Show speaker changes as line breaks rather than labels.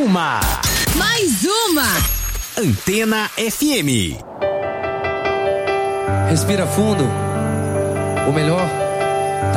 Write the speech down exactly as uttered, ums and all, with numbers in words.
uma.
Mais uma.
Antena F M.
Respira fundo. O melhor